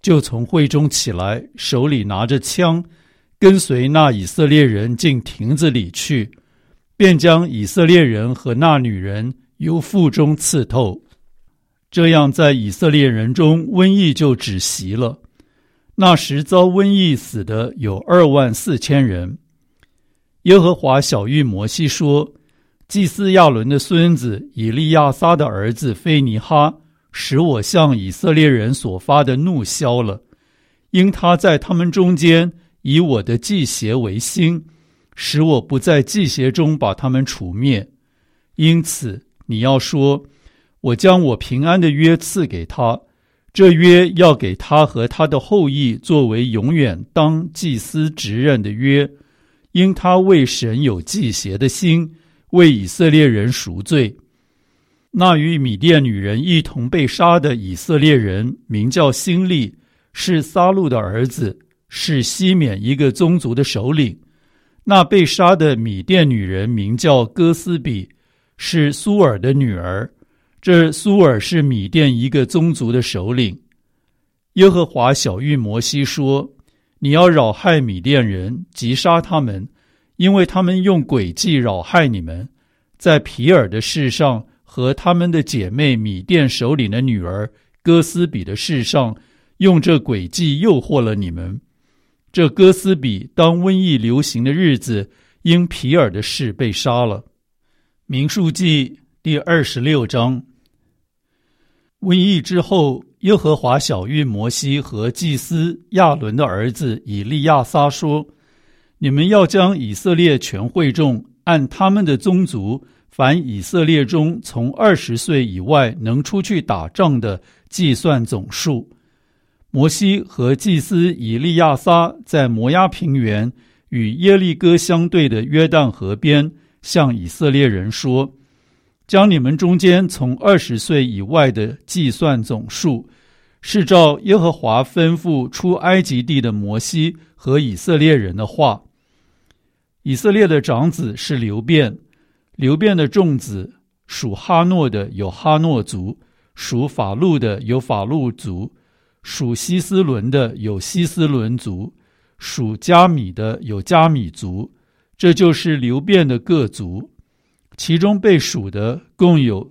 就从会中起来，手里拿着枪，跟随那以色列人进亭子里去，便将以色列人和那女人由腹中刺透。这样在以色列人中瘟疫就止息了。那时遭瘟疫死的有24000人。耶和华晓谕摩西说，祭司亚伦的孙子以利亚撒的儿子非尼哈，使我向以色列人所发的怒消了，因他在他们中间以我的祭邪为心，使我不在祭邪中把他们除灭。因此你要说，我将我平安的约赐给他，这约要给他和他的后裔作为永远当祭司职任的约，因他为神有祭邪的心，为以色列人赎罪。那与米甸女人一同被杀的以色列人名叫辛利，是撒路的儿子，是西缅一个宗族的首领。那被杀的米甸女人名叫哥斯比，是苏尔的女儿，这苏尔是米甸一个宗族的首领。耶和华晓谕摩西说，你要扰害米甸人，击杀他们，因为他们用诡计扰害你们，在皮尔的事上和他们的姐妹米甸首领的女儿哥斯比的事上，用这诡计诱惑了你们。这哥斯比当瘟疫流行的日子，因皮尔的事被杀了。民数记第26章。瘟疫之后，耶和华晓谕摩西和祭司亚伦的儿子以利亚撒说，你们要将以色列全会众按他们的宗族，凡以色列中从20岁以外能出去打仗的计算总数。摩西和祭司以利亚撒在摩押平原与耶利哥相对的约旦河边，向以色列人说，将你们中间从20岁以外的计算总数，是照耶和华吩咐出埃及地的摩西和以色列人的话。以色列的长子是流便，流便的众子属哈诺的有哈诺族，属法路的有法路族，属希斯伦的有希斯伦族，属加米的有加米族，这就是流便的各族。其中被数的共有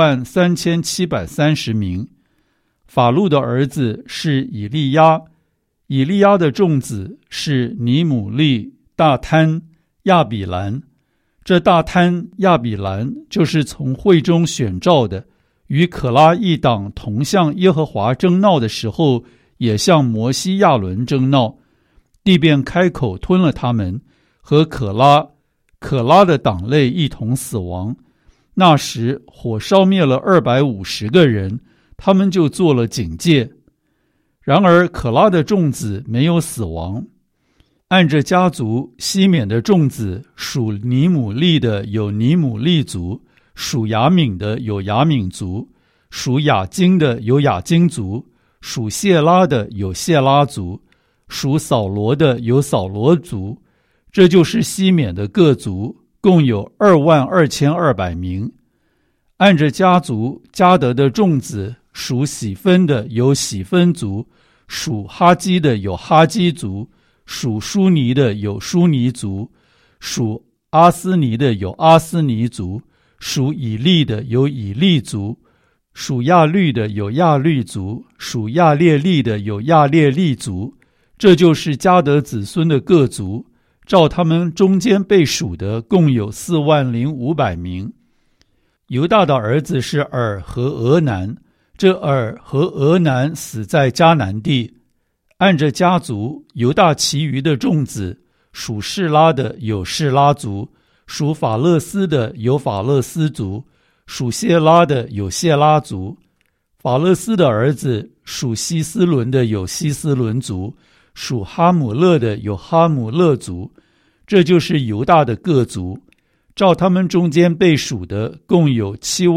43730名。法路的儿子是以利亚，以利亚的众子是尼姆利、大贪、亚比兰。这大贪、亚比兰就是从会中选召的，与可拉一党同向耶和华争闹的时候，也向摩西亚伦争闹，地便开口吞了他们，和可拉的党类一同死亡。那时火烧灭了250个人，他们就做了警戒。然而可拉的众子没有死亡。按着家族，西缅的众子属尼姆利的有尼姆利族，属亚敏的有亚敏族，属亚金的有亚金族，属谢拉的有谢拉族，属扫罗的有扫罗族。这就是西缅的各族，共有22200名。按着家族，迦得的众子属喜分的有喜分族，属哈基的有哈基族，属舒尼的有舒尼族，属阿斯尼的有阿斯尼族，属以利的有以利族，属亚律的有亚律族，属亚列利的有亚列利族。这就是迦得子孙的各族，照他们中间被数的共有40500名。犹大的儿子是尔和俄南，这尔和俄南死在迦南地。按着家族，犹大其余的众子属示拉的有示拉族，属法勒斯的有法勒斯族，属谢拉的有谢拉族。法勒斯的儿子属希斯伦的有希斯伦族，属哈姆勒的有哈姆勒族。这就是犹大的各族，照他们中间被数的共有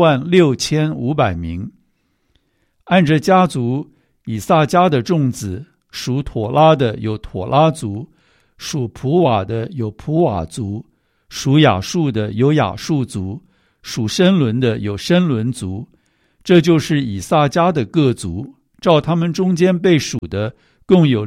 76500名。按着家族，以萨迦的众子属妥拉的有妥拉族，属普瓦的有普瓦族，属亚述的有亚述族，属申伦的有申伦族。这就是以萨迦的各族， 照他们中间被数的共有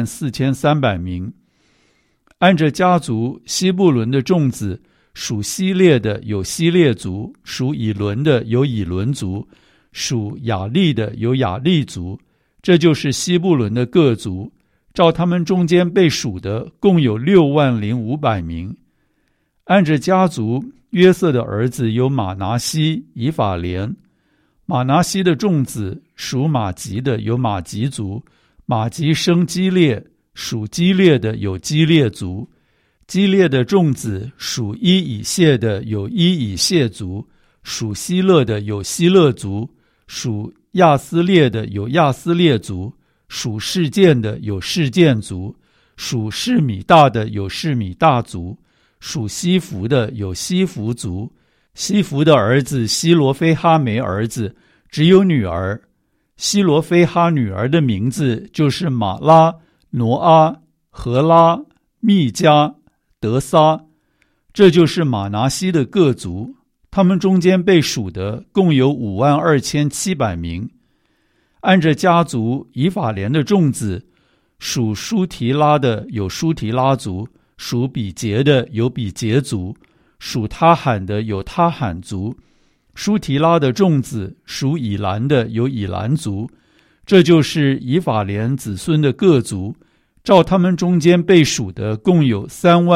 64300名。按着家族，西布伦的众子，属希列的有希列族，属以伦的有以伦族，属雅利的有雅利族。这就是西布伦的各族，照他们中间被数的共有60500名。按着家族，约瑟的儿子有马拿西、以法莲。马拿西的众子，属马吉的有马吉族，马吉生基列，属基列的有基列族。基列的众子，属伊以谢的有伊以谢族，属希勒的有希勒族，属亚斯列的有亚斯列族，属示剑的有示剑族，属示米大的有示米大族，属西弗的有西弗族。西弗的儿子希罗非哈没儿子，只有女儿。希罗非哈女儿的名字就是玛拉、挪阿、荷拉、密加、德撒。这就是马拿西的各族，他们中间被数的共有52700名。按着家族，以法莲的众子，属舒提拉的有舒提拉族，属比杰的有比杰族，属他罕的有他罕族。舒提拉的众子，属以兰的有以兰族。这就是以法莲子孙的各族，照他们中间被数的共有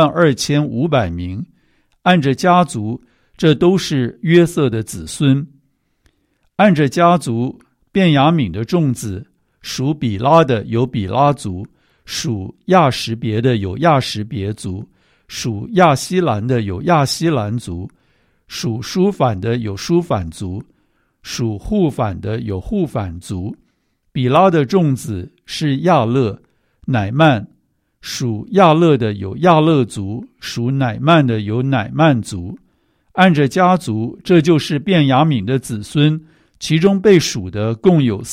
32500名。按着家族，这都是约瑟的子孙。按着家族，便雅悯的众子，属比拉的有比拉族，属亚什别的有亚什别族，属亚希兰的有亚希兰族，属舒反的有舒反族，属户反的有户反族。比拉的众子是亚勒、乃曼，属亚勒的有亚勒族，属乃曼的有乃曼族。按着家族，这就是便雅悯的子孙，其中被数的共有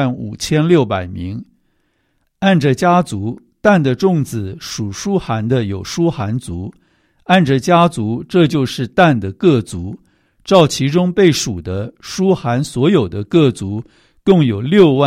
45600名。按着家族，但的众子属舒韩的有舒韩族。按着家族，这就是但的各族，照其中被数的舒韩所有的各族共有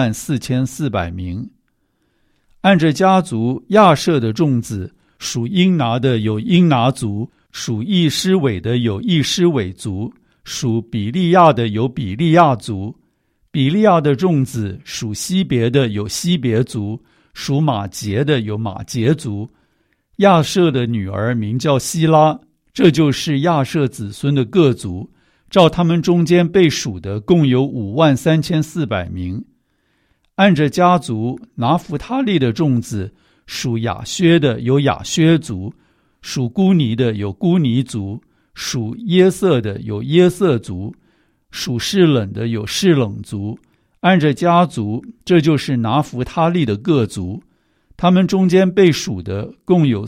64400名。按着家族，亚设的众子，属英拿的有英拿族，属易施伟的有易施伟族，属比利亚的有比利亚族。比利亚的众子，属西别的有西别族，属马杰的有马杰族。亚设的女儿名叫希拉，这就是亚设子孙的各族，照他们中间被数的共有53400名。按着家族，拿弗他利的众子，属亚薛的有亚薛族，属孤尼的有孤尼族，属耶色的有耶色族，属示冷的有示冷族。按着家族，这就是拿弗他利的各族，他们中间被数的共有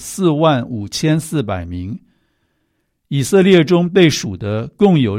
45400名。以色列中被数的共有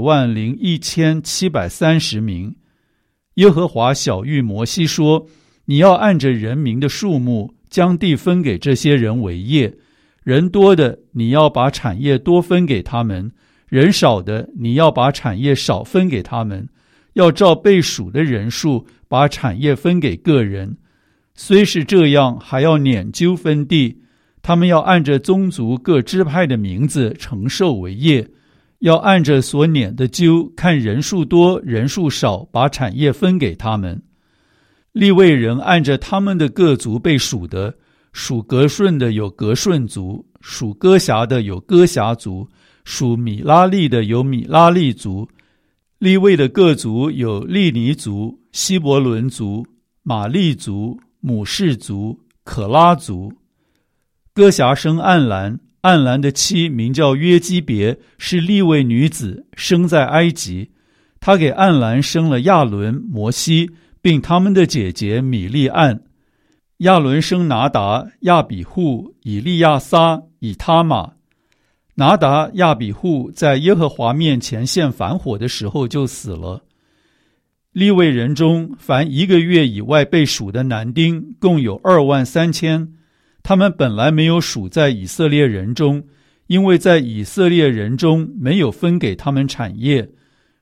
601730名。耶和华晓谕摩西说，你要按着人民的数目，将地分给这些人为业。人多的，你要把产业多分给他们；人少的，你要把产业少分给他们。要照被数的人数，把产业分给个人。虽是这样，还要撵阄分地。他们要按着宗族各支派的名字承受为业，要按着所撵的阄，看人数多人数少，把产业分给他们。利未人按着他们的各族被数的，属革顺的有革顺族，属哥辖的有哥辖族，属米拉利的有米拉利族。利未的各族有利尼族、希伯伦族、玛利族、母士族、可拉族。哥辖生暗兰，暗兰的妻名叫约基别，是利未女子，生在埃及。她给暗兰生了亚伦、摩西，并他们的姐姐米利暗。亚伦生拿达、亚比户、以利亚撒、以他玛。拿达、亚比户在耶和华面前献燔火的时候就死了。利未人中，凡1个月以外被数的男丁共有23000。他们本来没有数在以色列人中，因为在以色列人中没有分给他们产业。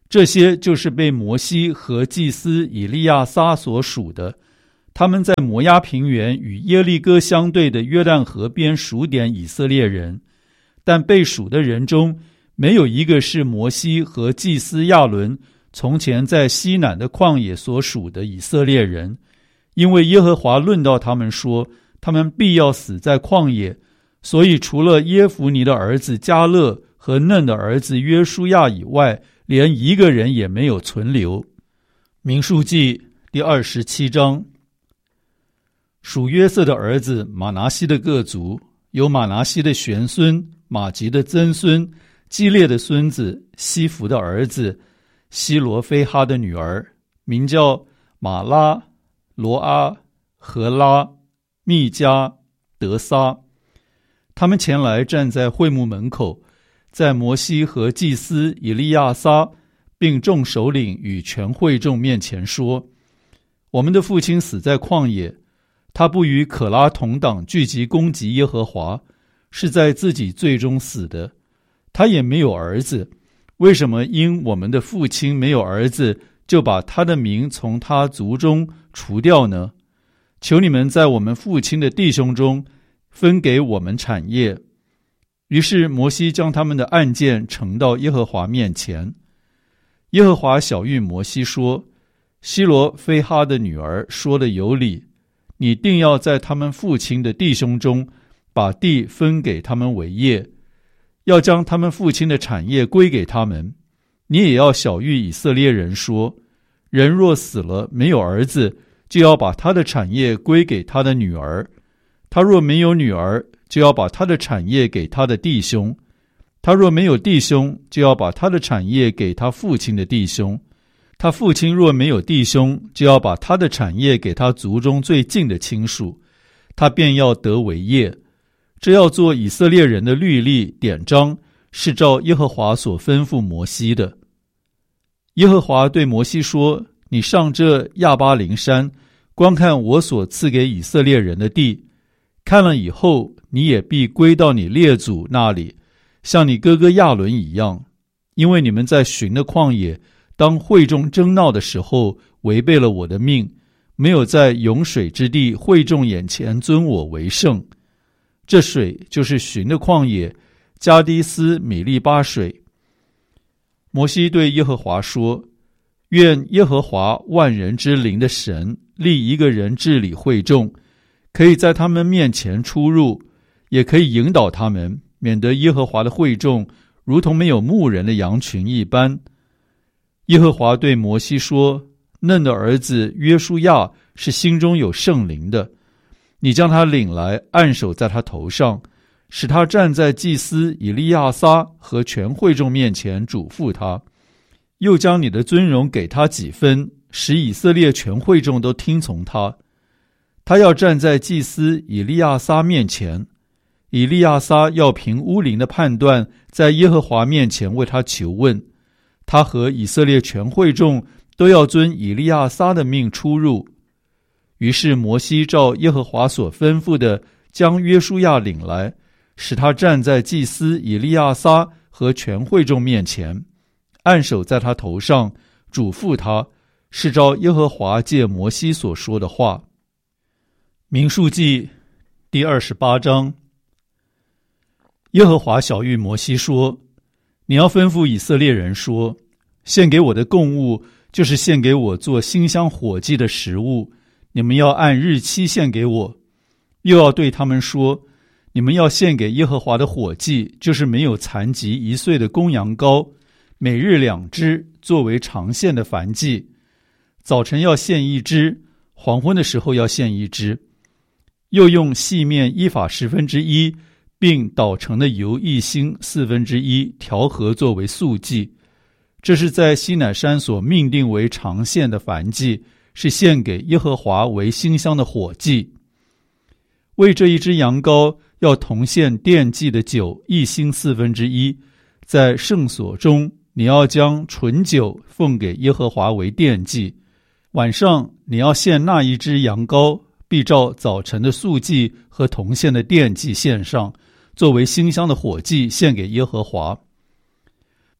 这些就是被摩西和祭司以利亚撒所属的。他们在摩押平原与耶利哥相对的约旦河边数点以色列人，但被数的人中没有一个是摩西和祭司亚伦从前在西南的旷野所属的以色列人，因为耶和华论到他们说，他们必要死在旷野，所以除了耶孚尼的儿子迦勒和嫩的儿子约书亚以外，连一个人也没有存留。民数记第27章。属约瑟的儿子马拿西的各族，有马拿西的玄孙、马吉的曾孙、基列的孙子、西弗的儿子、希罗非哈的女儿，名叫马拉、罗阿、荷拉、密加、德撒。他们前来站在会幕门口，在摩西和祭司以利亚撒并众首领与全会众面前说，我们的父亲死在旷野，他不与可拉同党聚集攻击耶和华，是在自己罪中死的。他也没有儿子，为什么因我们的父亲没有儿子，就把他的名从他族中除掉呢？求你们在我们父亲的弟兄中分给我们产业。于是摩西将他们的案件呈到耶和华面前。耶和华晓谕摩西说，希罗非哈的女儿说的有理，你定要在他们父亲的弟兄中把地分给他们为业，要将他们父亲的产业归给他们。你也要晓谕以色列人说，人若死了没有儿子，就要把他的产业归给他的女儿，他若没有女儿，就要把他的产业给他的弟兄，他若没有弟兄，就要把他的产业给他父亲的弟兄，他父亲若没有弟兄，就要把他的产业给他族中最近的亲属，他便要得为业。这要做以色列人的律例典章，是照耶和华所吩咐摩西的。耶和华对摩西说，你上这亚巴琳山，观看我所赐给以色列人的地，看了以后，你也必归到你列祖那里，像你哥哥亚伦一样，因为你们在寻的旷野，当会众争闹的时候，违背了我的命，没有在涌水之地会众眼前尊我为圣。这水就是寻的旷野，加低斯米利巴水。摩西对耶和华说，愿耶和华万人之灵的神立一个人治理会众，可以在他们面前出入，也可以引导他们，免得耶和华的会众如同没有牧人的羊群一般。耶和华对摩西说，嫩的儿子约书亚是心中有圣灵的，你将他领来，按手在他头上，使他站在祭司以利亚撒和全会众面前，嘱咐他，又将你的尊荣给他几分，使以色列全会众都听从他。他要站在祭司以利亚撒面前，以利亚撒要凭乌灵的判断，在耶和华面前为他求问。他和以色列全会众都要遵以利亚撒的命出入。于是摩西照耶和华所吩咐的，将约书亚领来，使他站在祭司以利亚撒和全会众面前，按手在他头上，嘱咐他，是照耶和华借摩西所说的话。民数记第28章。耶和华晓谕摩西说，你要吩咐以色列人说，献给我的供物，就是献给我做馨香火祭的食物，你们要按日期献给我。又要对他们说，你们要献给耶和华的火祭，就是没有残疾1岁的公羊羔，每日2只，作为常献的燔祭。早晨要献1只，黄昏的时候要献1只。又用细面1法1/10，并捣成的油1星1/4调和作为素祭。这是在西乃山所命定为常献的燔祭，是献给耶和华为馨香的火祭。为这1只羊羔要同献奠祭的酒1星1/4，在圣所中你要将醇酒奉给耶和华为奠祭。晚上你要献那1只羊羔，必照早晨的素祭和同献的奠祭献上，作为馨香的火祭献给耶和华。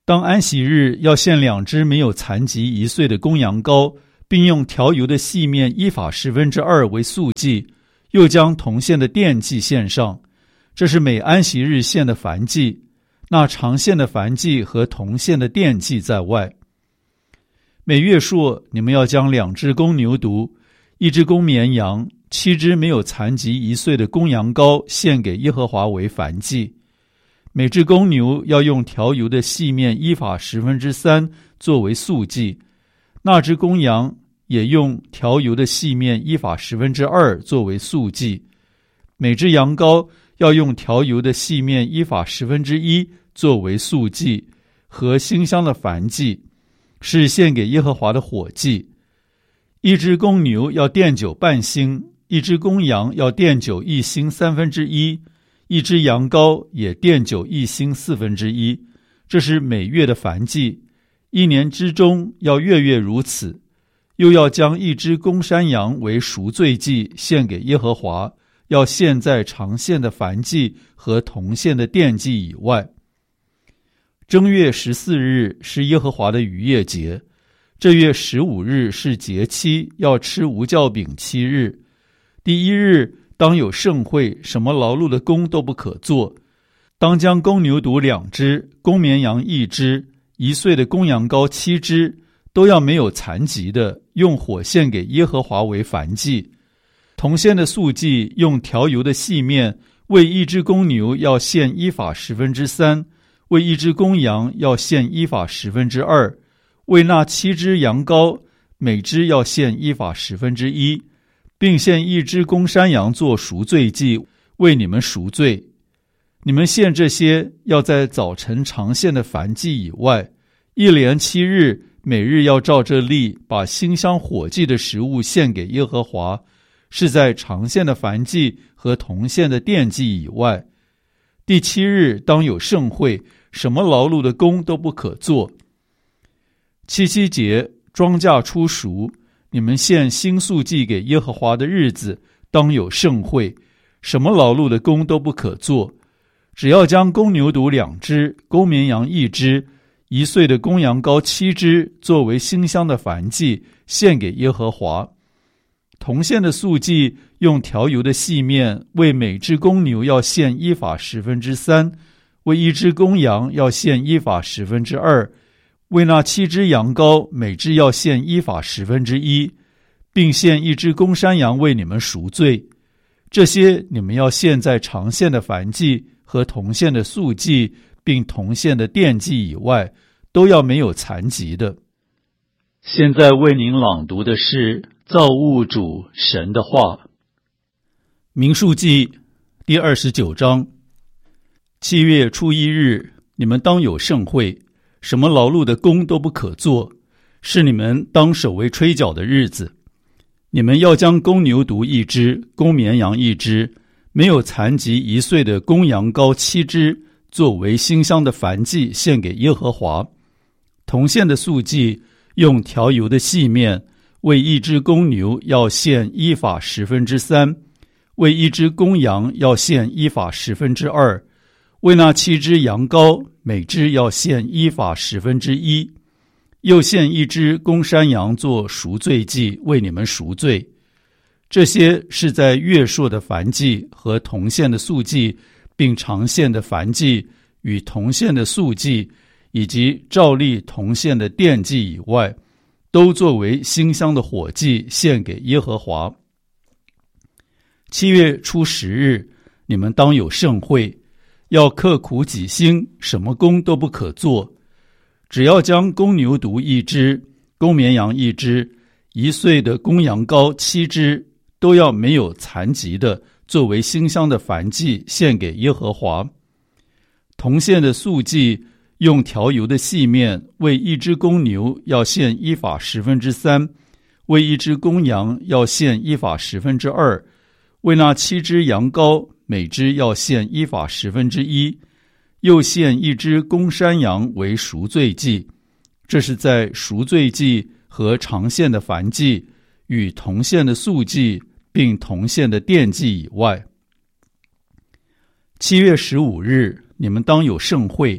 当安息日要献2只没有残疾1岁的公羊羔，并用调油的细面依法2/10为素祭，又将同献的奠祭献上。这是每安息日献的燔祭，那常献的燔祭和同献的奠祭在外。每月朔，你们要将2只公牛犊、1只公绵羊、7只没有残疾1岁的公羊羔献给耶和华为燔祭。每只公牛要用调油的细面依法3/10作为素祭，那只公羊也用调油的细面依法2/10作为素祭。每只羊羔要用调油的细面依法1/10作为素祭和馨香的燔祭，是献给耶和华的火祭。1只公牛要奠酒半星，1只公羊要奠酒1星1/3，1只羊羔也奠酒1星1/4。这是每月的燔祭，1年之中要月月如此。又要将1只公山羊为赎罪祭献给耶和华，要献在常献的燔祭和同献的奠祭以外。正月14日是耶和华的逾越节，这月15日是节期，要吃无酵饼7日。第1日当有盛会，什么劳碌的工都不可做。当将公牛犊2只、公绵羊1只、1岁的公羊羔7只，都要没有残疾的，用火献给耶和华为燔祭。同献的素祭用调油的细面，为1只公牛要献依法3/10，为1只公羊要献依法2/10，为那7只羊羔，每只要献依法1/10，并献1只公山羊做赎罪祭，为你们赎罪。你们献这些要在早晨常献的燔祭以外，一连7日，每日要照这例，把馨香火祭的食物献给耶和华，是在常献的燔祭和同献的奠祭以外。第7日当有盛会，什么劳碌的工都不可做。七七节，庄稼出熟，你们献新素祭给耶和华的日子，当有盛会，什么劳碌的工都不可做。只要将公牛犊2只、公绵羊1只、1岁的公羊羔7只，作为馨香的燔祭，献给耶和华。同献的素祭用调油的细面，为每只公牛要献依法3/10，为1只公羊要献依法2/10，为那7只羊羔，每只要献依法1/10，并献1只公山羊为你们赎罪。这些你们要献在常献的燔祭和同献的素祭，并同献的奠祭以外，都要没有残疾的。现在为您朗读的是造物主神的话。民数记第29章。7月初1日，你们当有盛会，什么劳碌的工都不可做，是你们当守为吹角的日子。你们要将公牛犊1只、公绵羊1只、没有残疾1岁的公羊羔7只，作为馨香的燔祭献给耶和华。同献的素祭用调油的细面，为1只公牛要献依法3/10，为1只公羊要献依法2/10，为那7只羊羔，每只要献依法1/10，又献1只公山羊做赎罪祭，为你们赎罪。这些是在月朔的燔祭和同献的素祭，并常献的燔祭与同献的素祭，以及照例同献的奠祭以外，都作为馨香的火祭献给耶和华。7月初10日，你们当有盛会，要刻苦己心，什么工都不可做。只要将公牛犊1只、公绵羊1只、1岁的公羊羔7只，都要没有残疾的，作为馨香的燔祭献给耶和华。同献的素祭用调油的细面，为1只公牛要献依法3/10，为1只公羊要献依法2/10，为那7只羊羔，每只要献依法1/10，又献1只公山羊为赎罪祭。这是在赎罪祭和常献的燔祭与同献的素祭并同献的奠祭以外。7月15日，你们当有盛会，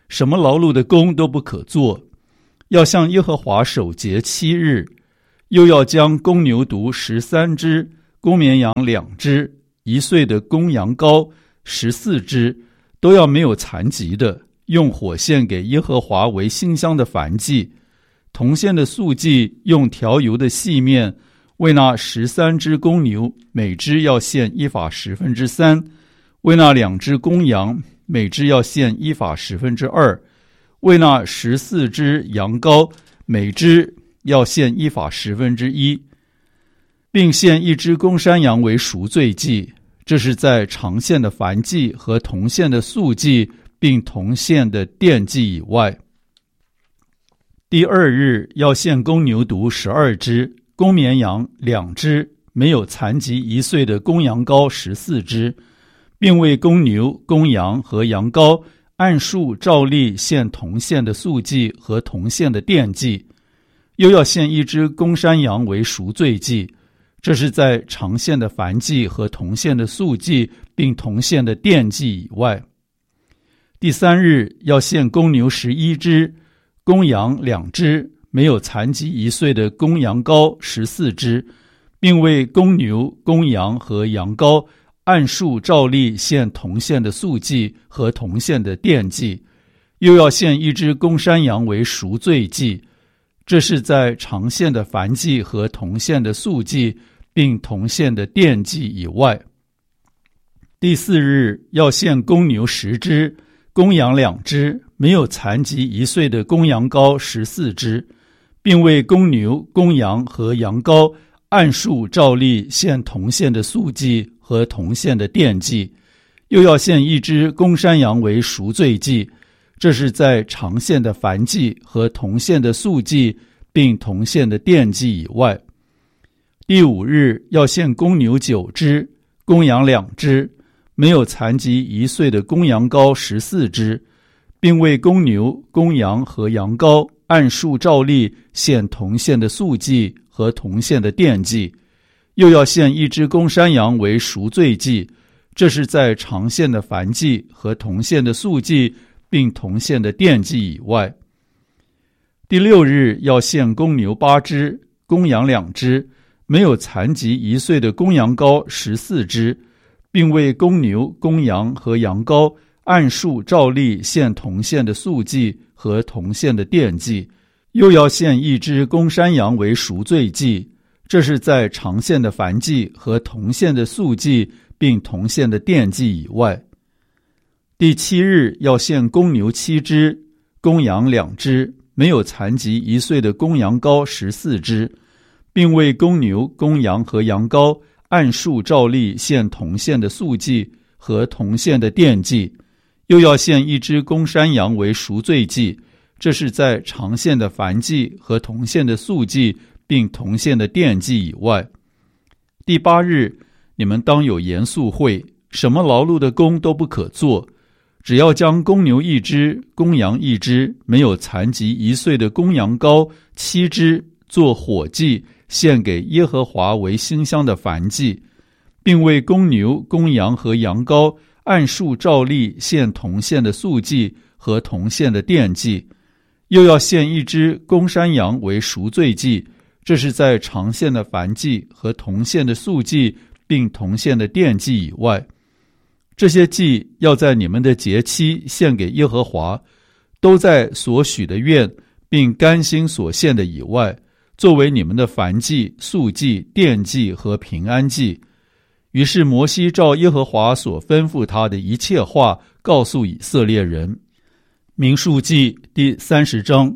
什么劳碌的工都不可做，要向耶和华守节7日，又要将公牛犊13只，公绵羊2只，1岁的公羊羔14只，都要没有残疾的，用火献给耶和华为馨香的燔祭。铜线的素祭用调油的细面，为那13只公牛，每只要献1法3/10；为那2只公羊，每只要献1法2/10；为那14只羊羔，每只要献1法1/10，并献1只公山羊为赎罪祭。这是在长线的燔祭和铜线的素祭并铜线的奠祭以外。第2日要献公牛犊12只，公绵羊2只，没有残疾1岁的公羊羔14只，并为公牛、公羊和羊羔按数照例献铜线的素祭和铜线的奠祭，又要献1只公山羊为赎罪祭。这是在长线的燔祭和铜线的素祭并铜线的奠祭以外。第3日要献公牛11只，公羊2只，没有残疾1岁的公羊羔14只，并为公牛、公羊和羊羔按数照例献铜线的素祭和铜线的奠祭，又要献1只公山羊为赎罪祭。这是在长线的燔祭和铜线的素祭并铜线的奠祭以外。第4日要献公牛10只，公羊2只，没有残疾1岁的公羊羔14只，并为公牛、公羊和羊羔按数照例献铜线的素祭和铜线的奠祭，又要献1只公山羊为赎罪祭。这是在长线的燔祭和铜线的素祭并铜线的奠祭以外。第5日要献公牛9只，公羊2只，没有残疾1岁的公羊羔14只，并为公牛、公羊和羊羔按数照例献铜线的素祭和铜线的奠祭，又要献1只公山羊为赎罪祭。这是在长线的燔祭和铜线的素祭并铜线的奠祭以外。第6日要献公牛8只，公羊2只，没有残疾1岁的公羊羔14只，并为公牛、公羊和羊羔按数照例献铜线的素祭和铜线的奠祭，又要献1只公山羊为赎罪祭。这是在长线的燔祭和铜线的素祭并铜线的奠祭以外。第7日要献公牛7只，公羊2只，没有残疾1岁的公羊羔14只，并为公牛、公羊和羊羔按数照例献铜线的素祭和铜线的奠祭，又要献1只公山羊为赎罪祭。这是在长线的燔祭和铜线的素祭并铜线的奠祭以外。第8日你们当有严肃会，什么劳碌的工都不可做，只要将公牛1只，公羊1只，没有残疾1岁的公羊羔7只做火祭，献给耶和华为馨香的燔祭，并为公牛、公羊和羊羔按数照例献铜线的素祭和铜线的奠祭，又要献1只公山羊为赎罪祭。这是在长线的燔祭和铜线的素祭并铜线的奠祭以外。这些祭要在你们的节期献给耶和华，都在所许的愿并甘心所献的以外，作为你们的燔祭、素祭、奠祭和平安祭。于是摩西照耶和华所吩咐他的一切话告诉以色列人。民数记第30章。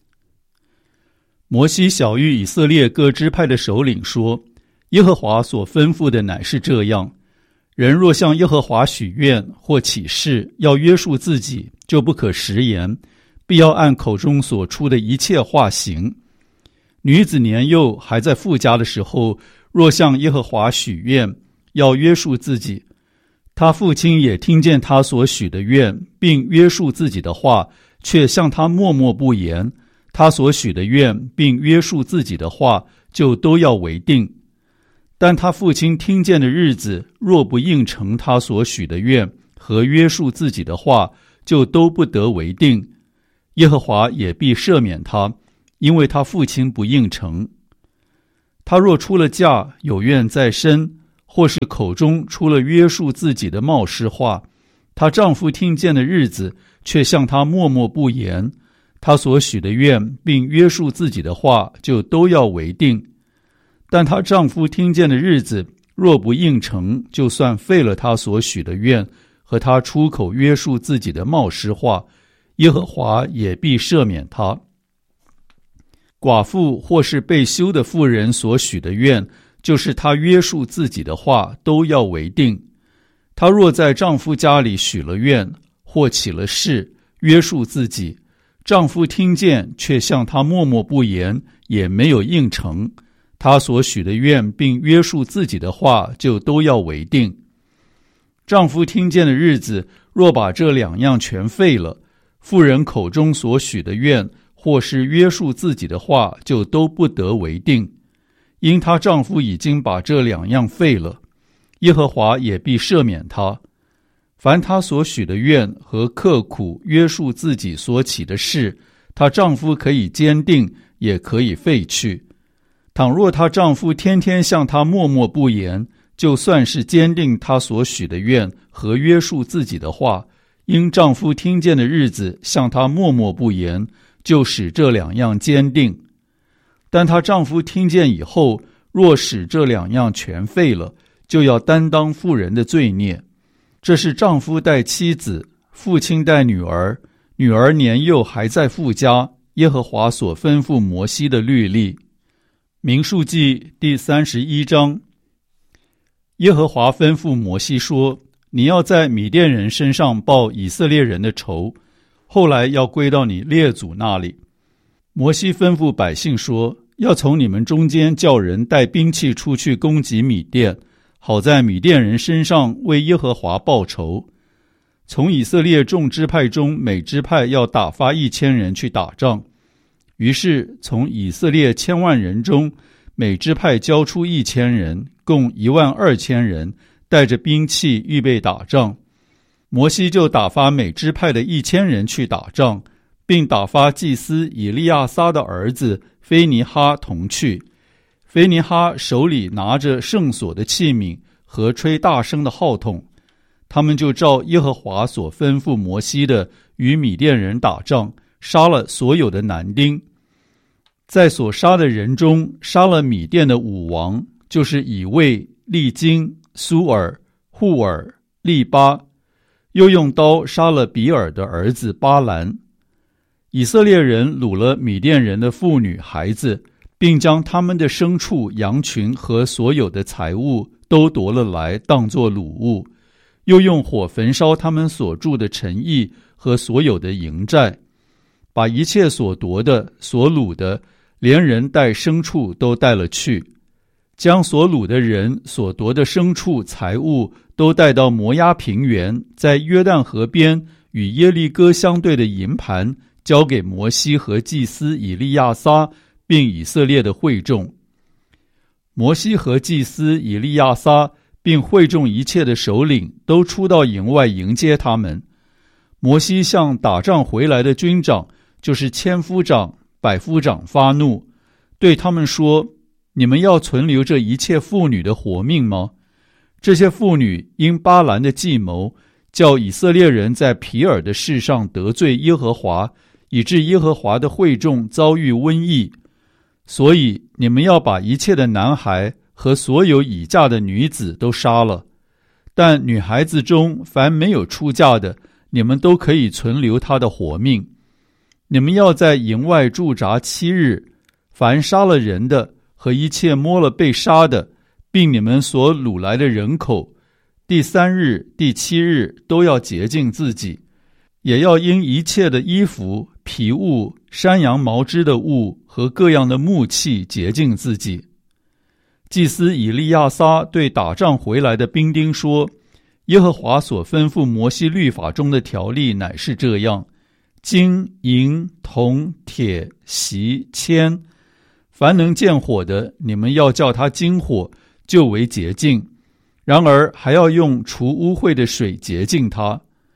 摩西晓谕以色列各支派的首领说，耶和华所吩咐的乃是这样，人若向耶和华许愿或起誓，要约束自己，就不可食言，必要按口中所出的一切话行。女子年幼还在父家的时候，若向耶和华许愿，要约束自己，他父亲也听见他所许的愿，并约束自己的话，却向他默默不言，他所许的愿并约束自己的话，就都要为定。但他父亲听见的日子，若不应承他所许的愿和约束自己的话， 就都不得为定，耶和华也必赦免他，因为他父亲不应承。他若出了嫁，有怨在身，或是口中出了约束自己的冒失话，她丈夫听见的日子，却向她默默不言，她所许的愿并约束自己的话，就都要为定。但她丈夫听见的日子，若不应承，就算废了她所许的愿和她出口约束自己的冒失话，耶和华也必赦免她。寡妇或是被休的妇人所许的愿，就是她约束自己的话，都要为定。她若在丈夫家里许了愿，或起了誓，约束自己，丈夫听见却向她默默不言，也没有应承，她所许的愿并约束自己的话，就都要为定。丈夫听见的日子，若把这两样全废了，妇人口中所许的愿或是约束自己的话，就都不得为定，因她丈夫已经把这两样废了，耶和华也必赦免她。凡她所许的愿和刻苦约束自己所起的事，她丈夫可以坚定，也可以废去。倘若她丈夫天天向她默默不言，就算是坚定她所许的愿和约束自己的话，因丈夫听见的日子向她默默不言，就使这两样坚定。但她丈夫听见以后，若使这两样全废了，就要担当妇人的罪孽。这是丈夫带妻子，父亲带女儿，女儿年幼还在父家，耶和华所吩咐摩西的律例。民数记第31章。耶和华吩咐摩西说，你要在米甸人身上报以色列人的仇，后来要归到你列祖那里。摩西吩咐百姓说，要从你们中间叫人带兵器出去攻击米甸，好在米甸人身上为耶和华报仇。从以色列众支派中，每支派要打发1000人去打仗。于是从以色列1000万人中，每支派交出1000人，共12000人，带着兵器预备打仗。摩西就打发每支派的1000人去打仗，并打发祭司以利亚撒的儿子非尼哈同去。非尼哈手里拿着圣所的器皿和吹大声的号筒，他们就照耶和华所吩咐摩西的，与米甸人打仗，杀了所有的男丁。在所杀的人中，杀了米甸的5王，就是以卫、利金、苏尔、户尔、利巴，又用刀杀了比尔的儿子巴兰。以色列人掳了米甸人的妇女孩子，并将他们的牲畜、羊群和所有的财物都夺了来，当作掳物，又用火焚烧他们所住的城邑和所有的营寨，把一切所夺的、所掳的，连人带牲畜都带了去，将所掳的人、所夺的牲畜、财物都带到摩押平原，在约旦河边与耶利哥相对的营盘，交给摩西和祭司以利亚撒，并以色列的会众。摩西和祭司以利亚撒并会众一切的首领都出到营外迎接他们。摩西向打仗回来的军长，就是千夫长、百夫长发怒，对他们说，你们要存留这一切妇女的活命吗？这些妇女因巴兰的计谋，叫以色列人在皮尔的事上得罪耶和华，以致耶和华的会众遭遇瘟疫。所以你们要把一切的男孩和所有已嫁的女子都杀了，但女孩子中凡没有出嫁的，你们都可以存留她的活命。你们要在营外驻扎7日，凡杀了人的和一切摸了被杀的，并你们所掳来的人口，第3日、第7日都要洁净自己，也要因一切的衣服、皮物、山羊毛织的物和各样的木器洁净自己。祭司以利亚撒对打仗回来的兵丁说，耶和华所吩咐摩西律法中的条例乃是这样，金、银、铜、铁、锡、铅，凡能见火的，你们要叫它金火，就为洁净，然而还要用除污秽的水洁净它。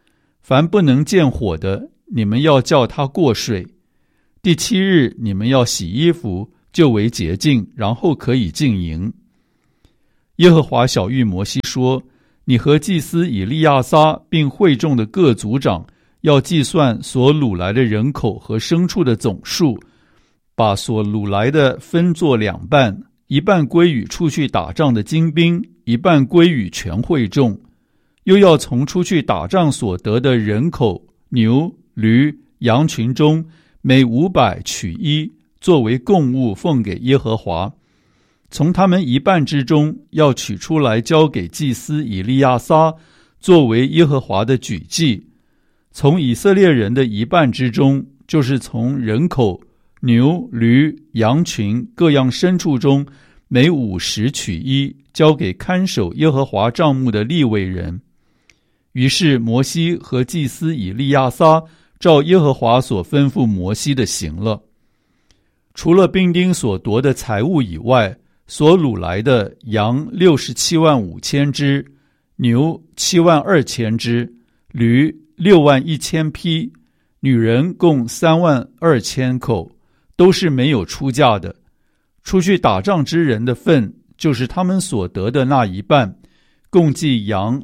凡不能见火的，你们要叫它过水。第7日你们要洗衣服，就为洁净，然后可以进营。耶和华晓谕摩西说，你和祭司以利亚撒并会众的各族长要计算所掳来的人口和牲畜的总数，把所掳来的分作2半，一半归于出去打仗的精兵，一半归于全会众。又要从出去打仗所得的人口、牛、驴、羊群中每500取1，作为供物奉给耶和华。从他们一半之中要取出来交给祭司以利亚撒，作为耶和华的举祭。从以色列人的一半之中，就是从人口、牛、驴、羊群各样牲畜中每50取1，交给看守耶和华帐幕的利未人。于是摩西和祭司以利亚撒照耶和华所吩咐摩西的行了。除了兵丁所夺的财物以外，所掳来的羊675000只，牛72000只，驴61000匹，女人共32000口，都是没有出价的。出去打仗之人的份，就是他们所得的那一半，共计羊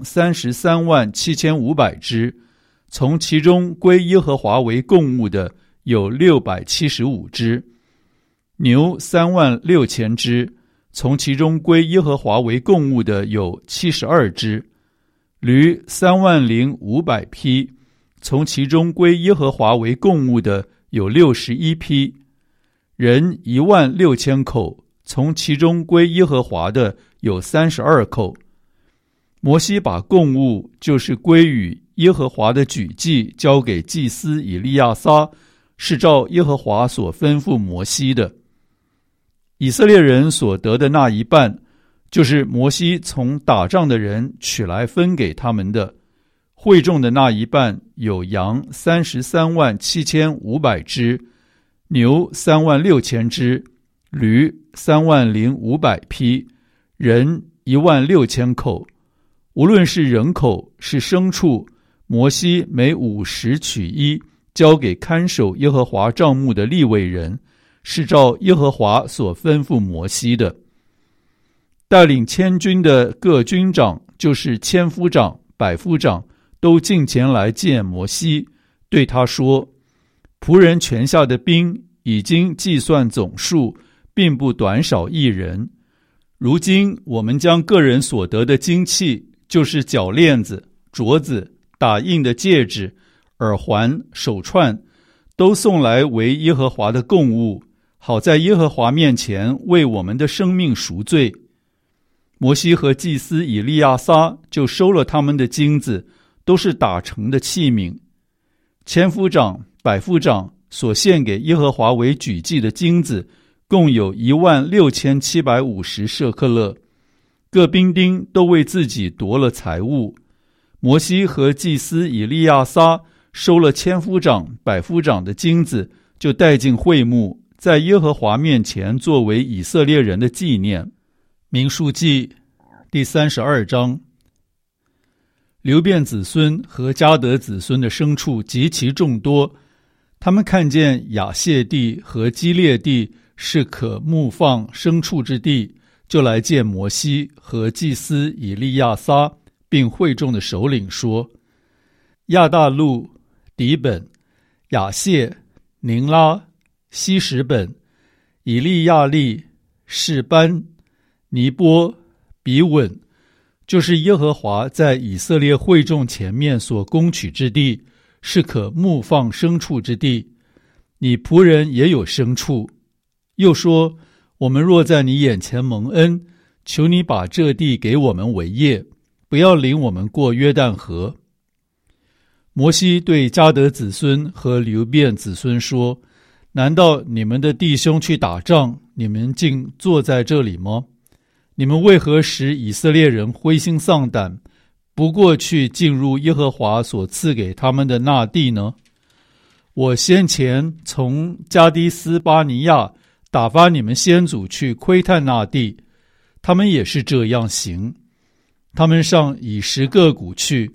337500只，从其中归耶和华为供物的有675只，牛36000只，从其中归耶和华为供物的有72只，驴30500匹，从其中归耶和华为供物的有61匹，人16000口，从其中归耶和华的有32口。摩西把供物，就是归于耶和华的举祭，交给祭司以利亚撒，是照耶和华所吩咐摩西的。以色列人所得的那一半，就是摩西从打仗的人取来分给他们的。会众的那一半有羊337500只，牛36000只，驴30500匹，人16000口。无论是人口是牲畜，摩西每50取1，交给看守耶和华帐幕的利未人，是照耶和华所吩咐摩西的。带领千军的各军长，就是千夫长、百夫长，都进前来见摩西，对他说，仆人权下的兵已经计算总数，并不短少一人。如今我们将个人所得的金器，就是脚链子、镯子、打印的戒指、耳环、手串，都送来为耶和华的供物，好在耶和华面前为我们的生命赎罪。摩西和祭司以利亚撒就收了他们的金子，都是打成的器皿。千夫长、百夫长所献给耶和华为举祭的金子，共有16750舍克勒。各兵丁都为自己夺了财物。摩西和祭司以利亚撒收了千夫长、百夫长的金子，就带进会幕，在耶和华面前作为以色列人的纪念。民数记第32章。流便子孙和迦得子孙的牲畜极其众多，他们看见亚谢地和基列地是可牧放牲畜之地，就来见摩西和祭司以利亚撒，并会众的首领说，亚大路、底本、亚谢、宁拉、希实本、以利亚利、示班、尼波、比稳，就是耶和华在以色列会众前面所攻取之地，是可牧放牲畜之地。你仆人也有牲畜。又说，我们若在你眼前蒙恩，求你把这地给我们为业，不要领我们过约旦河。摩西对迦得子孙和流便子孙说，难道你们的弟兄去打仗，你们竟坐在这里吗？你们为何使以色列人灰心丧胆，不过去进入耶和华所赐给他们的那地呢？我先前从加低斯巴尼亚打发你们先祖去窥探那地，他们也是这样行。他们上以实各谷去，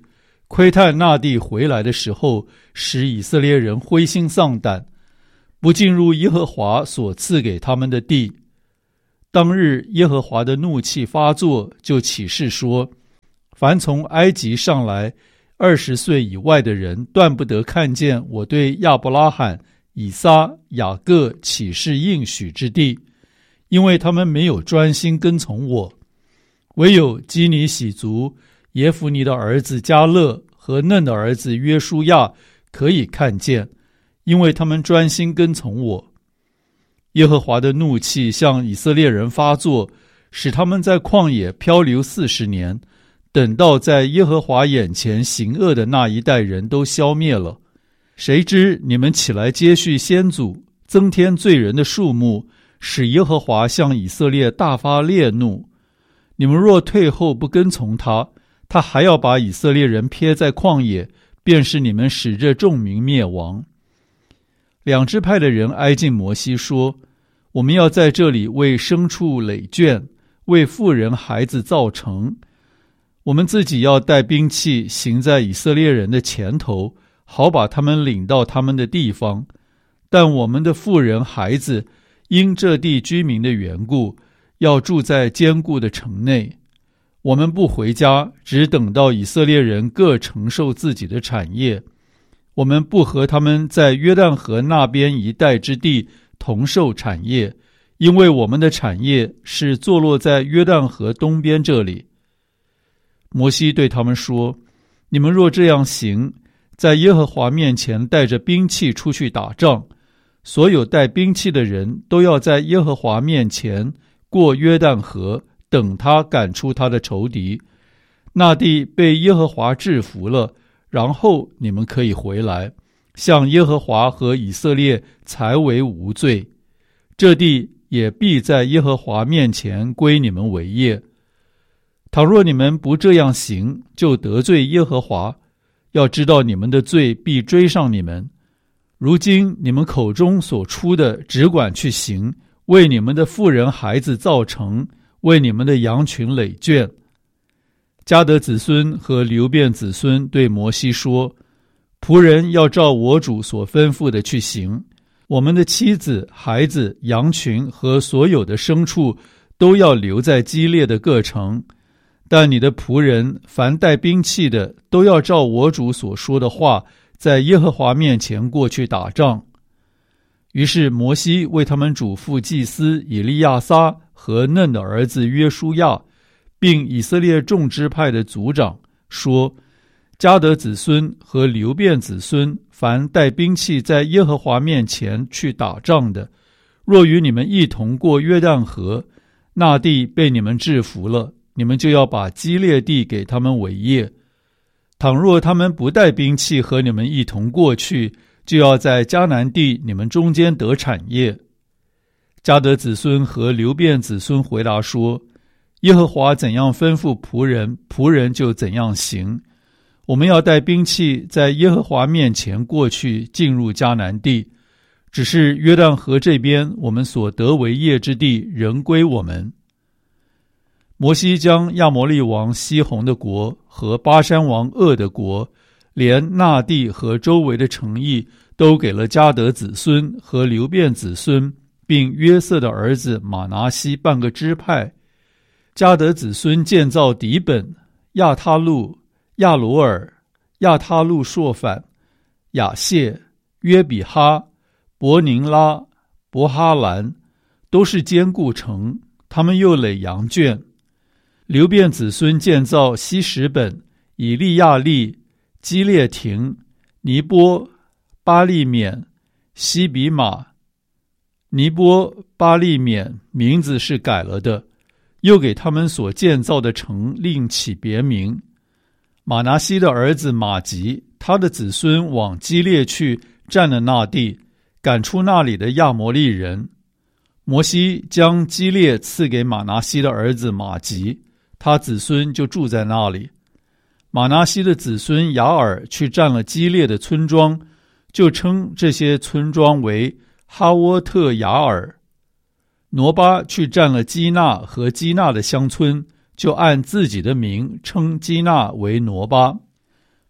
窥探那地回来的时候，使以色列人灰心丧胆，不进入耶和华所赐给他们的地。当日耶和华的怒气发作，就起誓说，凡从埃及上来20岁以外的人，断不得看见我对亚伯拉罕、以撒、雅各起誓应许之地，因为他们没有专心跟从我。唯有基尼喜族耶孚尼的儿子迦勒和嫩的儿子约书亚可以看见，因为他们专心跟从我。耶和华的怒气向以色列人发作，使他们在旷野漂流40年，等到在耶和华眼前行恶的那一代人都消灭了。谁知你们起来接续先祖，增添罪人的数目，使耶和华向以色列大发烈怒。你们若退后不跟从他，他还要把以色列人撇在旷野，便是你们使这众民灭亡。两支派的人挨近摩西说，我们要在这里为牲畜垒圈，为妇人孩子造城。我们自己要带兵器行在以色列人的前头，好把他们领到他们的地方。但我们的妇人孩子因这地居民的缘故，要住在坚固的城内。我们不回家，只等到以色列人各承受自己的产业。我们不和他们在约旦河那边一带之地同受产业，因为我们的产业是坐落在约旦河东边这里。摩西对他们说，你们若这样行，在耶和华面前带着兵器出去打仗，所有带兵器的人都要在耶和华面前过约旦河，等他赶出他的仇敌。那地被耶和华制服了，然后你们可以回来，向耶和华和以色列才为无罪。这地也必在耶和华面前归你们为业。倘若你们不这样行，就得罪耶和华，要知道你们的罪必追上你们。如今你们口中所出的，只管去行，为你们的妇人孩子造城，为你们的羊群垒圈。迦得子孙和流便子孙对摩西说，仆人要照我主所吩咐的去行，我们的妻子、孩子、羊群和所有的牲畜都要留在基列的各城。但你的仆人凡带兵器的，都要照我主所说的话，在耶和华面前过去打仗。于是摩西为他们嘱咐祭司以利亚撒和嫩的儿子约书亚，并以色列众支派的族长说，迦得子孙和流便子孙凡带兵器在耶和华面前去打仗的，若与你们一同过约旦河，那地被你们制服了，你们就要把基列地给他们为业。倘若他们不带兵器和你们一同过去，就要在迦南地你们中间得产业。迦得子孙和流便子孙回答说，耶和华怎样吩咐仆人，仆人就怎样行。我们要带兵器在耶和华面前过去，进入迦南地。只是约旦河这边我们所得为业之地仍归我们。摩西将亚摩利王西宏的国和巴珊王噩的国，连那地和周围的城邑，都给了迦得子孙和流便子孙，并约瑟的儿子马拿西半个支派。迦得子孙建造底本、亚他路、亚罗尔、亚他路朔反、亚谢、约比哈、伯宁拉、伯哈兰，都是坚固城，他们又垒羊圈。流便子孙建造西什本、以利亚利、基列亭、尼波、巴利免、西比马。尼波、巴利免名字是改了的，又给他们所建造的城另起别名。马拿西的儿子马吉，他的子孙往基列去，占了那地，赶出那里的亚摩利人。摩西将基列赐给马拿西的儿子马吉，他子孙就住在那里。马拿西的子孙雅尔去占了基列的村庄，就称这些村庄为哈沃特雅尔。挪巴去占了基纳和基纳的乡村，就按自己的名称基纳为挪巴。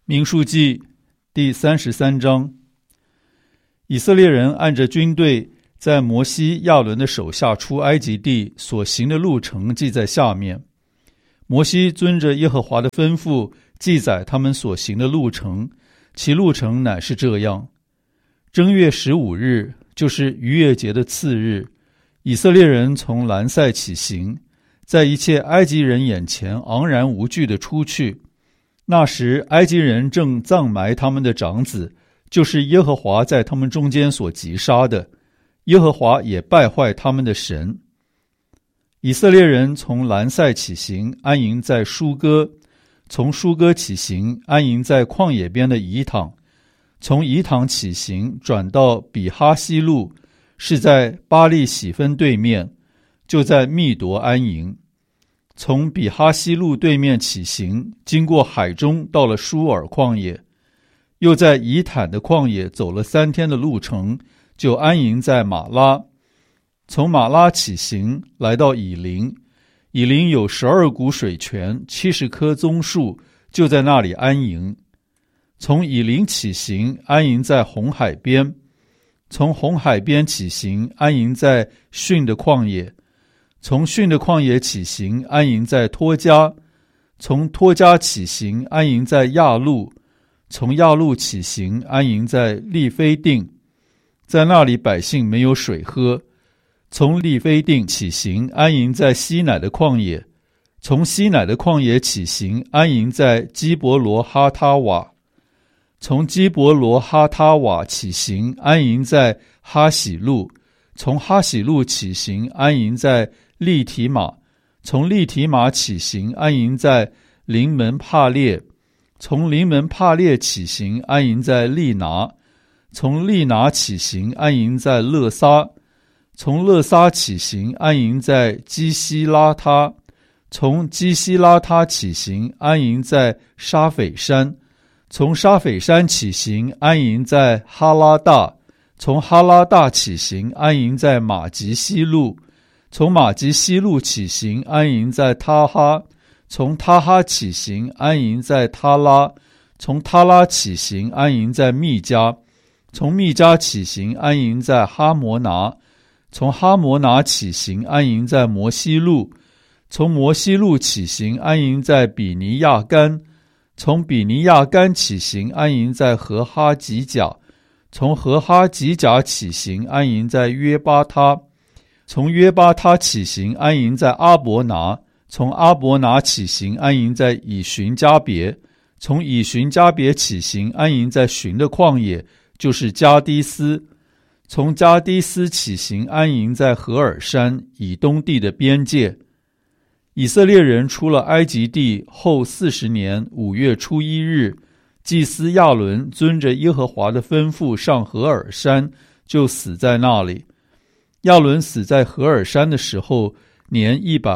民数记第33章。以色列人按着军队在摩西亚伦的手下出埃及地所行的路程记在下面。摩西遵着耶和华的吩咐记载他们所行的路程，其路程乃是这样：正月15日，就是逾越节的次日，以色列人从兰塞起行，在一切埃及人眼前昂然无惧地出去。那时埃及人正葬埋他们的长子，就是耶和华在他们中间所击杀的，耶和华也败坏他们的神。以色列人从兰塞起行，安营在舒歌，从舒歌起行，安营在旷野边的以坦，从以坦起行，转到比哈西路，是在巴利喜分对面，就在密夺安营。从比哈西路对面起行，经过海中，到了舒尔旷野，又在以坦的旷野走了3天的路程，就安营在马拉。从马拉起行，来到以琳，以琳有12股水泉，70棵棕树，就在那里安营。从以琳起行，安营在红海边。从红海边起行，安营在汛的旷野。从汛的旷野起行，安营在托家。从托家起行，安营在亚路。从亚路起行，安营在利非定，在那里百姓没有水喝。从利非定起行，安营在西乃的旷野。从西乃的旷野起行，安营在基伯罗哈他瓦。从基伯罗哈他瓦起行，安营在哈喜路。从哈喜路起行，安营在利提马。从利提马起行，安营在临门帕列。从临门帕列起行，安营在利拿。从利拿起行，安营在勒撒。从勒撒起行，安营在基西拉他。从基西拉他起行，安营在沙斐山。从沙斐山起行，安营在哈拉大。从哈拉大起行，安营在马吉西路。从马吉西路起行，安营在他哈。从他哈起行，安营在他拉。从他拉起行，安营在密加。从密加起行，安营在哈摩拿。从哈摩拿起行，安营在摩西路。从摩西路起行，安营在比尼亚干。从比尼亚干起行，安营在何哈吉甲。从何哈吉甲起行，安营在约巴他。从约巴他起行，安营在阿伯拿。从阿伯拿起行，安营在以寻加别。从以寻加别起行，安营在寻的旷野，就是加低斯。从加低斯起行，安营在何尔山，以东地的边界。以色列人出了埃及地后40年5月初1日，祭司亚伦遵着耶和华的吩咐上何尔山，就死在那里。亚伦死在何尔山的时候，年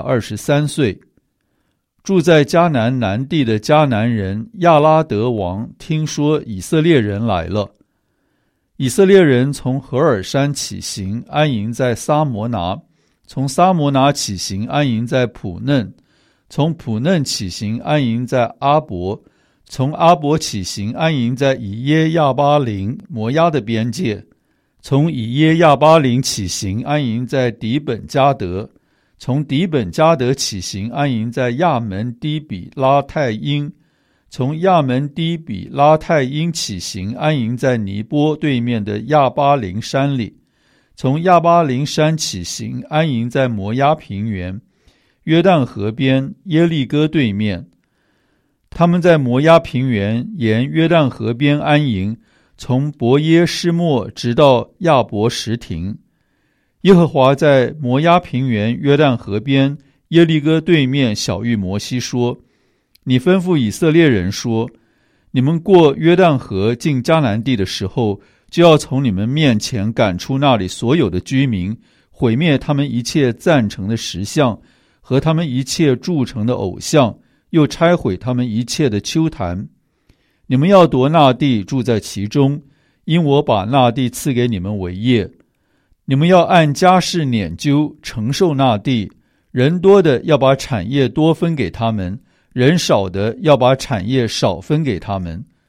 123岁。住在迦南南地的迦南人亚拉德王听说以色列人来了，以色列人从何尔山起行，安营在撒摩拿。从撒摩拿起行，安营在普嫩。从普嫩起行，安营在阿伯。从阿伯起行，安营在以耶亚巴林摩押的边界。从以耶亚巴林起行，安营在底本加德。从底本加德起行，安营在亚门低比拉太因。从亚门低比拉太因起行，安营在尼波对面的亚巴林山里。从亚巴林山起行，安营在摩押平原，约旦河边耶利哥对面。他们在摩押平原沿约旦河边安营，从伯耶施末直到亚伯什亭。耶和华在摩押平原约旦河边耶利哥对面晓谕摩西说：你吩咐以色列人说，你们过约旦河进迦南地的时候，就要从你们面前赶出那里所有的居民，毁灭他们一切赞成的石像和他们一切铸成的偶像，又拆毁他们一切的丘坛。你们要夺那地，住在其中，因我把那地赐给你们为业。你们要按家世拈阄承受那地，人多的要把产业多分给他们，人少的要把产业少分给他们。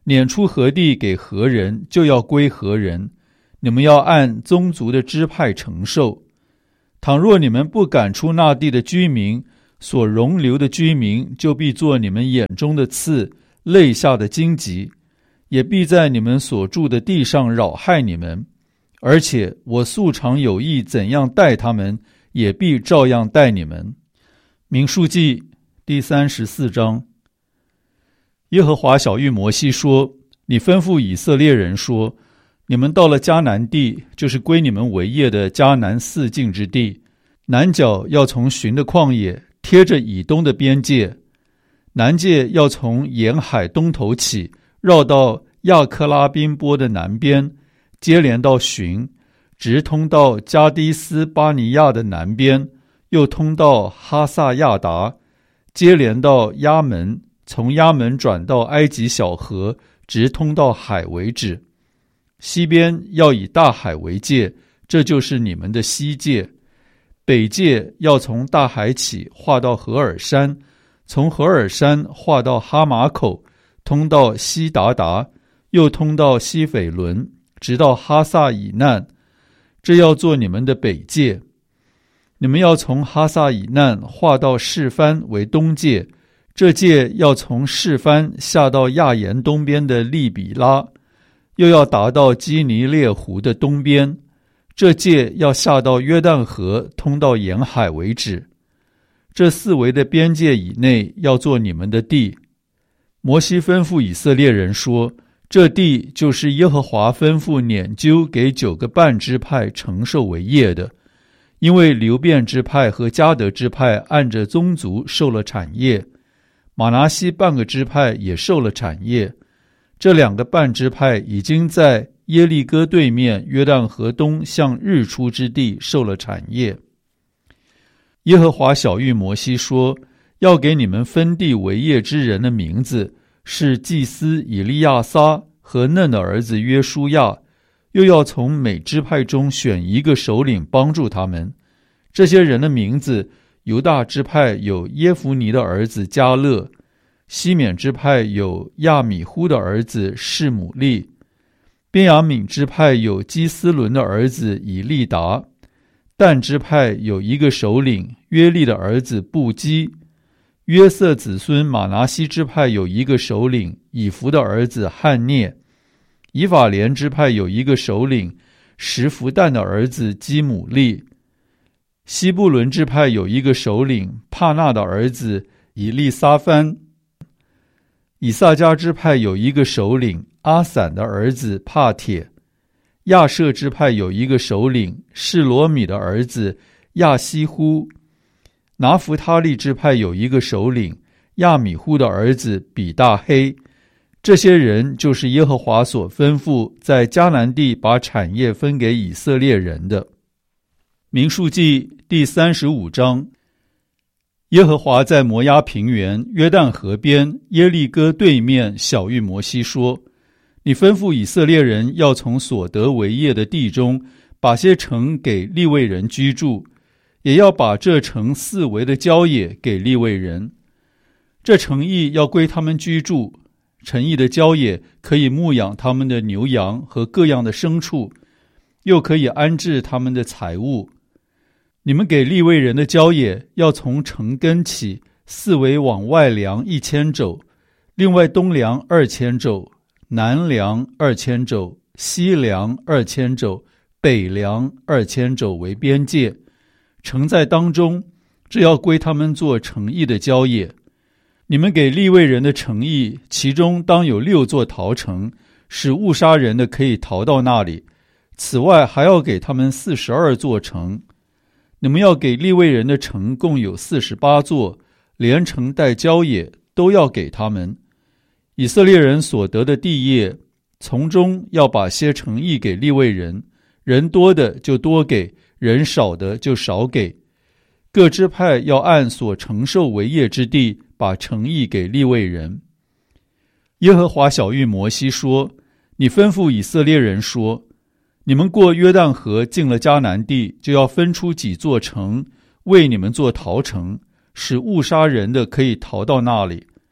撵出何地给何人，就要归何人，你们要按宗族的支派承受。倘若你们不赶出那地的居民，所容留的居民就必作你们眼中的刺，肋下的荆棘，也必在你们所住的地上扰害你们。而且我素常有意怎样待他们，也必照样待你们。民数记第34章。耶和华晓谕摩西说，你吩咐以色列人说，你们到了迦南地，就是归你们为业的迦南四境之地，南角要从寻的旷野贴着以东的边界，南界要从沿海东头起，绕到亚克拉宾波的南边，接连到寻，直通到加迪斯巴尼亚的南边，又通到哈萨亚达，接连到亚门，从亚门转到埃及小河，直通到海为止。西边要以大海为界，这就是你们的西界。北界要从大海起划到何尔山，从何尔山划到哈马口，通到西达达，又通到西斐伦，直到哈萨以难，这要做你们的北界。你们要从哈萨以难划到示番为东界，这界要从示番下到亚言东边的利比拉，又要达到基尼列湖的东边，这界要下到约旦河，通到沿海为止。这四围的边界以内要做你们的地。摩西吩咐以色列人说，这地就是耶和华吩咐撵揪给9个半支派承受为业的，因为流便支派和迦得支派按着宗族受了产业，玛拿西半个支派也受了产业。这2个半支派已经在耶利哥对面约旦河东向日出之地受了产业。耶和华晓谕摩西说，要给你们分地为业之人的名字是祭司以利亚撒和嫩的儿子约书亚，又要从每支派中选一个首领帮助他们。这些人的名字，犹大支派有耶孚尼的儿子迦勒，西缅支派有亚米忽的儿子示姆利，便雅悯支派有基斯伦的儿子以利达，但支派有一个首领约利的儿子布基，约瑟子孙马拿西支派有一个首领以弗的儿子汉涅，以法莲支派有一个首领什弗但的儿子基姆利，西布伦支派有一个首领帕纳的儿子以利撒番，以萨迦支派有一个首领阿散的儿子帕铁，亚舍支派有一个首领示罗米的儿子亚西乎，拿弗他利支派有一个首领亚米忽的儿子比大黑。这些人就是耶和华所吩咐在迦南地把产业分给以色列人的。民数记第35章。耶和华在摩押平原约旦河边耶利哥对面晓谕摩西说，你吩咐以色列人要从所得为业的地中把些城给利未人居住，也要把这城四围的郊野给利未人。这城邑要归他们居住，城邑的郊野可以牧养他们的牛羊和各样的牲畜，又可以安置他们的财物。你们给利未人的郊野要从城根起，四围往外量1000肘，另外东量2000肘，南量2000肘，西量2000肘，北量2000肘为边界。城在当中，这要归他们做城邑的郊野。你们给利未人的城邑，其中当有6座逃城，使误杀人的可以逃到那里。此外还要给他们42座城。你们要给利未人的城共有48座，连城带郊野都要给他们。以色列人所得的地业，从中要把些城邑给利未人，人多的就多给，人少的就少给。各支派要按所承受为业之地，把城邑给利未人。耶和华晓谕摩西说，你吩咐以色列人说，你们过约旦河进了迦南地，就要分出几座城为你们做逃城，使误杀人的可以逃到那里。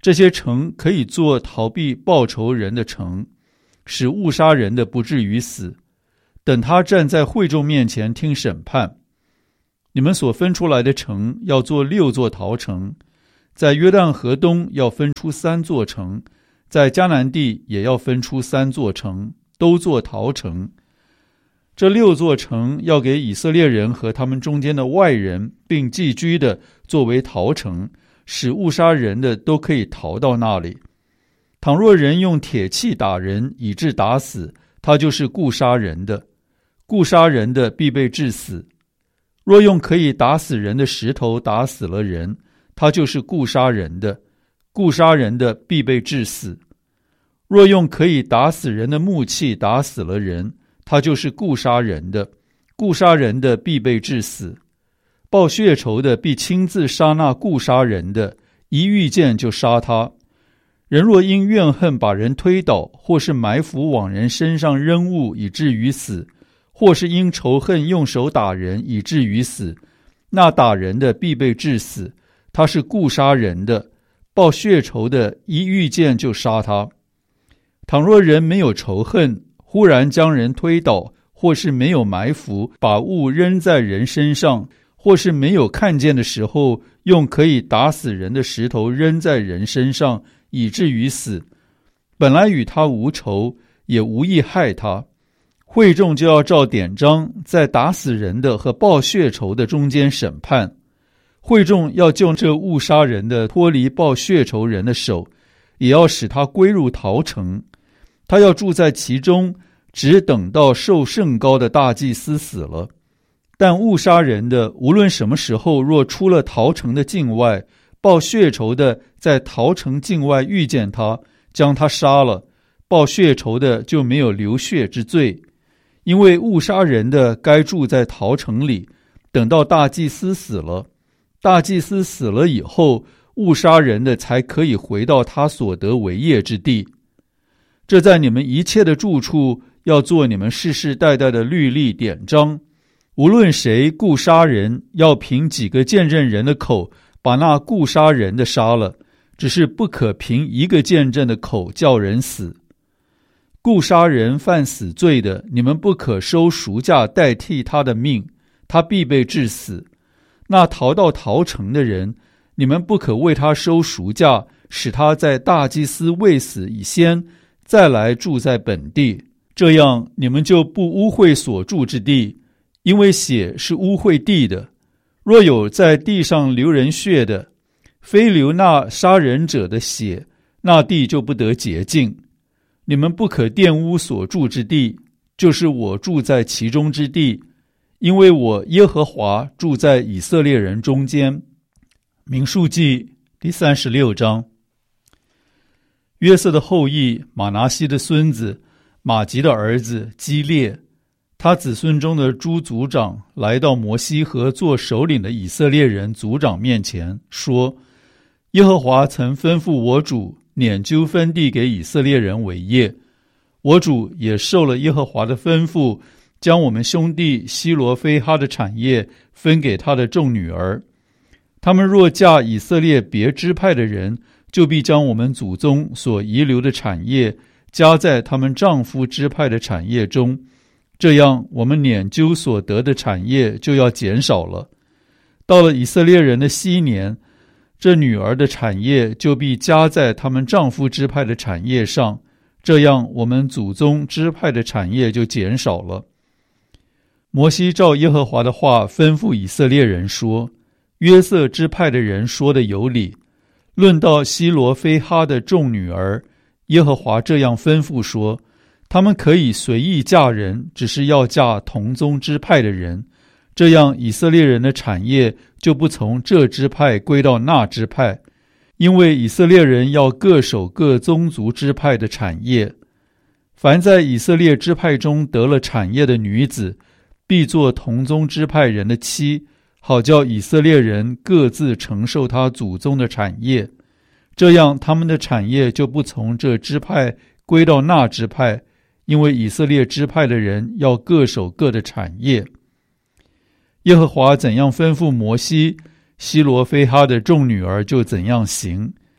这些城可以做逃避报仇人的城，使误杀人的不至于死，等他站在会众面前听审判。你们所分出来的城要做6座逃城，在约旦河东要分出3座城，在迦南地也要分出3座城，都做逃城。这6座城要给以色列人和他们中间的外人并寄居的作为逃城，使误杀人的都可以逃到那里。倘若人用铁器打人以致打死，他就是故杀人的，故杀人的必被治死。若用可以打死人的石头打死了人，他就是故杀人的，故杀人的必被治死。若用可以打死人的木器打死了人，他就是故杀人的，故杀人的必被治死。报血仇的必亲自杀那故杀人的，一遇见就杀他。人若因怨恨把人推倒，或是埋伏往人身上扔物以至于死，或是因仇恨用手打人以至于死，那打人的必被治死，他是故杀人的，报血仇的一遇见就杀他。倘若人没有仇恨，忽然将人推倒，或是没有埋伏把物扔在人身上，或是没有看见的时候用可以打死人的石头扔在人身上以至于死，本来与他无仇，也无意害他，会众就要照典章在打死人的和报血仇的中间审判。会众要救这误杀人的脱离报血仇人的手，也要使他归入逃城。他要住在其中，只等到受甚高的大祭司死了。但误杀人的无论什么时候若出了逃城的境外，报血仇的在逃城境外遇见他，将他杀了，报血仇的就没有流血之罪。因为误杀人的该住在逃城里，等到大祭司死了。大祭司死了以后，误杀人的才可以回到他所得为业之地。这在你们一切的住处要做你们世世代代的律例典章。无论谁故杀人，要凭几个见证人的口把那故杀人的杀了，只是不可凭一个见证的口叫人死。故杀人犯死罪的，你们不可收赎价代替他的命，他必被治死。那逃到逃城的人，你们不可为他收赎价，使他在大祭司未死以先再来住在本地，这样你们就不污秽所住之地，因为血是污秽地的。若有在地上流人血的，非流那杀人者的血，那地就不得洁净。你们不可玷污所住之地，就是我住在其中之地，因为我耶和华住在以色列人中间。民数记第36章。约瑟的后裔马拿西的孙子马吉的儿子基列，他子孙中的诸族长来到摩西和做首领的以色列人族长面前，说：耶和华曾吩咐我主撵揪分地给以色列人为业，我主也受了耶和华的吩咐，将我们兄弟希罗非哈的产业分给他的众女儿。他们若嫁以色列别支派的人，就必将我们祖宗所遗留的产业加在他们丈夫支派的产业中，这样我们撵揪所得的产业就要减少了。到了以色列人的禧年，这女儿的产业就必加在他们丈夫支派的产业上，这样我们祖宗支派的产业就减少了。摩西照耶和华的话吩咐以色列人说：约瑟支派的人说的有理。论到希罗非哈的众女儿，耶和华这样吩咐说：他们可以随意嫁人，只是要嫁同宗支派的人，这样以色列人的产业就不从这支派归到那支派，因为以色列人要各守各宗族支派的产业。凡在以色列支派中得了产业的女子，必做同宗支派人的妻，好叫以色列人各自承受他祖宗的产业，这样他们的产业就不从这支派归到那支派，因为以色列支派的人要各守各的产业。耶和华怎样吩咐摩西，希罗非哈的众女儿就怎样行。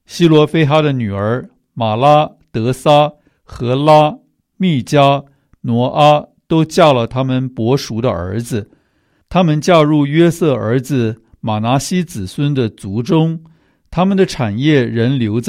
希罗非哈的女儿玛拉、德撒、荷拉、密加、挪阿都嫁了他们伯叔的儿子，他们嫁入约瑟儿子马拿西子孙的族中，他们的产业仍留在